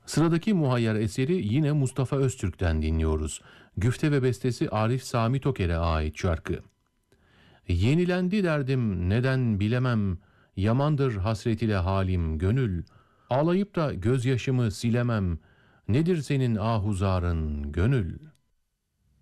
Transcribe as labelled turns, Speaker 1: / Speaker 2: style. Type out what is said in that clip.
Speaker 1: Sıradaki muhayyer eseri yine Mustafa Öztürk'ten dinliyoruz. Güfte ve bestesi Arif Sami Toker'e ait şarkı. Yenilendi derdim neden bilemem, yamandır hasret ile halim gönül. Ağlayıp da gözyaşımı silemem, nedir senin ahuzarın gönül?